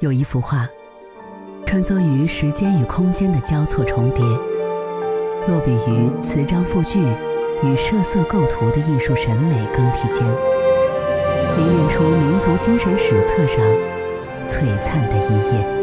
有一幅画，穿梭于时间与空间的交错重叠，落笔于词章复句与设色构图的艺术审美更替间，凝练出民族精神史册上璀璨的一页。